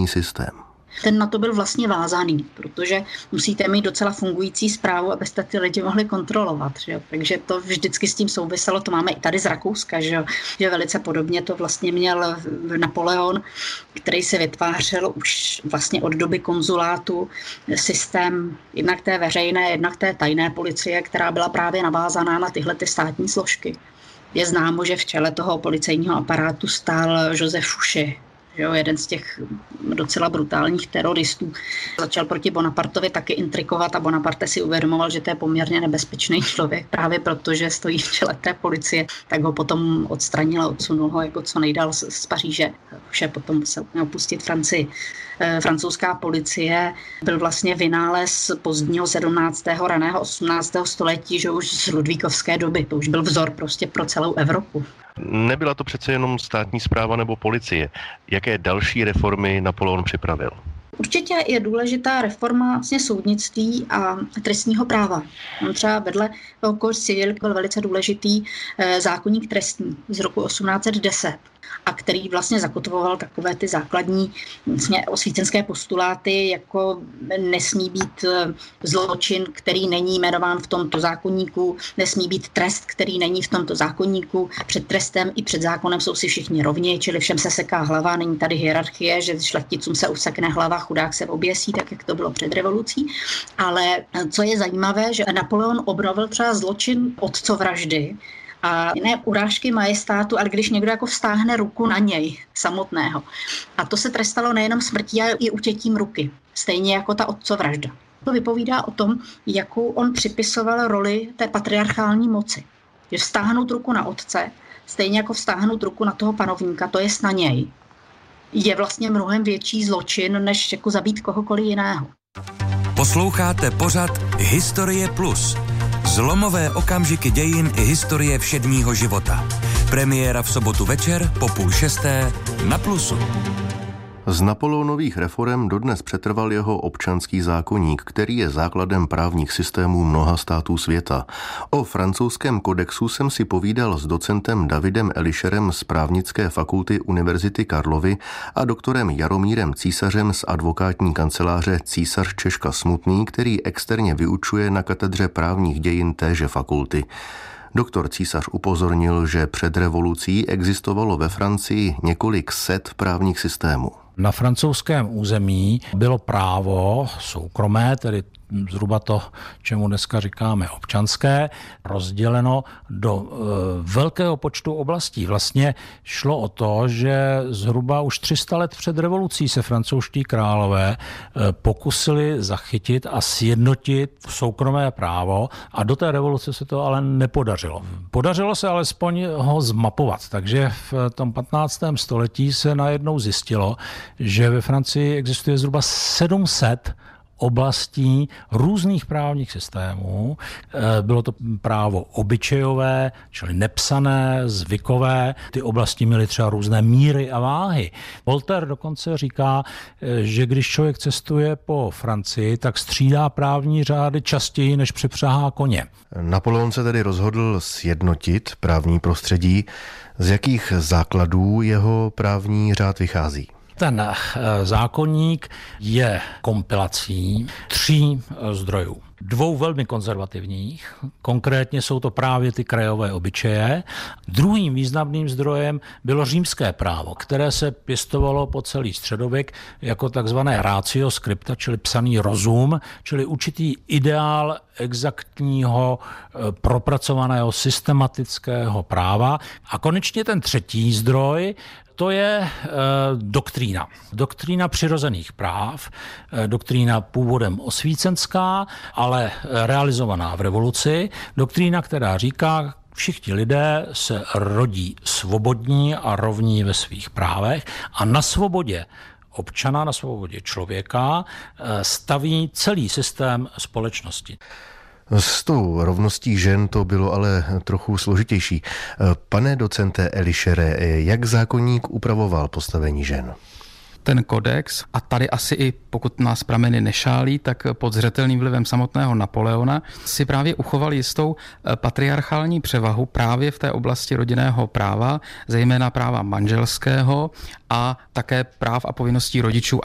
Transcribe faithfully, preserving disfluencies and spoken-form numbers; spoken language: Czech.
právní systém. Ten na to byl vlastně vázaný, protože musíte mít docela fungující správu, abyste ty lidi mohli kontrolovat. Že? Takže to vždycky s tím souviselo, to máme i tady z Rakouska, že, že velice podobně to vlastně měl Napoleon, který se vytvářel už vlastně od doby konzulátu systém jednak té veřejné, jednak té tajné policie, která byla právě navázaná na tyhle ty státní složky. Je známo, že v čele toho policejního aparátu stál Joseph Fouché, jo, jeden z těch docela brutálních teroristů. Začal proti Bonapartovi taky intrikovat a Bonaparte si uvědomoval, že to je poměrně nebezpečný člověk, právě protože stojí v čele té policie, tak ho potom odstranil a odsunul ho jako co nejdál z, z Paříže. Vše potom musel opustit Francii. E, francouzská policie byl vlastně vynález pozdního sedmnáctého raného osmnáctého století, že už z ludvíkovské doby. To už byl vzor prostě pro celou Evropu. Nebyla to přece jenom státní správa nebo policie. Jaké další reformy Napoleon připravil? Určitě je důležitá reforma vlastně soudnictví a trestního práva. Třeba vedle toho Code civil byl velice důležitý zákoník trestní z roku osmnáct set deset, a který vlastně zakotvoval takové ty základní vlastně osvícenské postuláty, jako nesmí být zločin, který není jmenován v tomto zákoníku, nesmí být trest, který není v tomto zákoníku, před trestem i před zákonem jsou si všichni rovni, čili všem se seká hlava, není tady hierarchie, že šlechticům se usekne hlava, chudák se oběsí, tak jak to bylo před revolucí. Ale co je zajímavé, že Napoleon obnovil třeba zločin otcovraždy, a jiné urážky majestátu, ale když někdo jako vztáhne ruku na něj samotného. A to se trestalo nejenom smrtí, ale i utětím ruky. Stejně jako ta otcovražda. To vypovídá o tom, jakou on připisoval roli té patriarchální moci. Že vztáhnout ruku na otce, stejně jako vztáhnout ruku na toho panovníka, to jest na něj, je vlastně mnohem větší zločin, než jako zabít kohokoliv jiného. Posloucháte pořad Historie Plus. Zlomové okamžiky dějin i historie všedního života. Premiéra v sobotu večer po půl šesté na Plusu. Z Napoleonových reforem dodnes přetrval jeho občanský zákoník, který je základem právních systémů mnoha států světa. O francouzském kodexu jsem si povídal s docentem Davidem Elišerem z právnické fakulty Univerzity Karlovy a doktorem Jaromírem Císařem z advokátní kanceláře Císař Češka Smutný, který externě vyučuje na katedře právních dějin téže fakulty. Doktor Císař upozornil, že před revolucí existovalo ve Francii několik set právních systémů. Na francouzském území bylo právo soukromé, tedy zhruba to, čemu dneska říkáme občanské, rozděleno do e, velkého počtu oblastí. Vlastně šlo o to, že zhruba už tři sta let před revolucí se francouzští králové e, pokusili zachytit a sjednotit soukromé právo a do té revoluce se to ale nepodařilo. Podařilo se alespoň ho zmapovat, takže v tom patnáctém století se najednou zjistilo, že ve Francii existuje zhruba sedm set oblastí různých právních systémů. Bylo to právo obyčejové, čili nepsané, zvykové. Ty oblasti měly třeba různé míry a váhy. Voltaire dokonce říká, že když člověk cestuje po Francii, tak střídá právní řády častěji, než přepřahá koně. Napoleon se tedy rozhodl sjednotit právní prostředí. Z jakých základů jeho právní řád vychází? Ten zákoník je kompilací tří zdrojů. Dvou velmi konzervativních, konkrétně jsou to právě ty krajové obyčeje. Druhým významným zdrojem bylo římské právo, které se pěstovalo po celý středověk jako takzvané ratio scripta, čili psaný rozum, čili určitý ideál exaktního, propracovaného, systematického práva. A konečně ten třetí zdroj, to je e, doktrína. Doktrína přirozených práv, e, doktrína původem osvícenská, ale realizovaná v revoluci. Doktrína, která říká, všichni lidé se rodí svobodní a rovní ve svých právech a na svobodě občana, na svobodě člověka e, staví celý systém společnosti. S tou rovností žen to bylo ale trochu složitější. Pane docente Elišere, jak zákoník upravoval postavení žen? Ten kodex, a tady asi i pokud nás prameny nešálí, tak pod zřetelným vlivem samotného Napoleona si právě uchoval jistou patriarchální převahu právě v té oblasti rodinného práva, zejména práva manželského a také práv a povinností rodičů